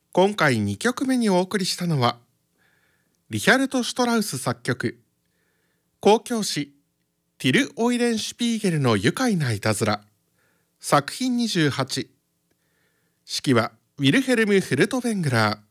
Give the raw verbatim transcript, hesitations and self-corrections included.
今回にきょくめにお送りしたのはリヒャルト・シュトラウス作曲、交響詩ティル・オイレンシュピーゲルの愉快ないたずら、作品にじゅうはち、指揮はウィルヘルム・フルトベングラー。